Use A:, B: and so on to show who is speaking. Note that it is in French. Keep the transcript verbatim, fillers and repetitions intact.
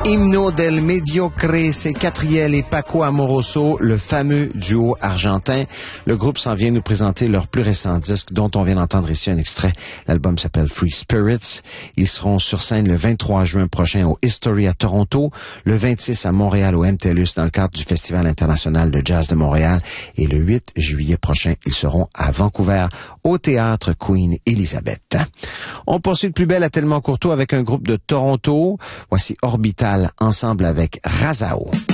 A: Himno del Mediocre, c'est Catriel et Paco Amoroso, le fameux duo argentin. Le groupe s'en vient nous présenter leur plus récent disque dont on vient d'entendre ici un extrait. L'album s'appelle Free Spirits. Ils seront sur scène le vingt-trois juin prochain au History à Toronto, le vingt-six à Montréal au M T L U S dans le cadre du Festival international de jazz de Montréal et le huit juillet prochain, ils seront à Vancouver au théâtre Queen Elizabeth. On poursuit de plus belle à Tellement Courtois avec un groupe de Toronto. Voici Orbital ensemble avec Razao.